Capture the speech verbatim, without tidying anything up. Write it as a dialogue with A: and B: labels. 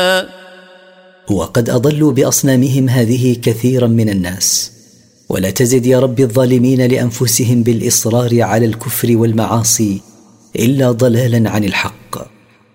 A: وقد أضلوا بأصنامهم هذه كثيرا من الناس، ولا تزد يا رب الظالمين لأنفسهم بالإصرار على الكفر والمعاصي إلا ضلالا عن الحق.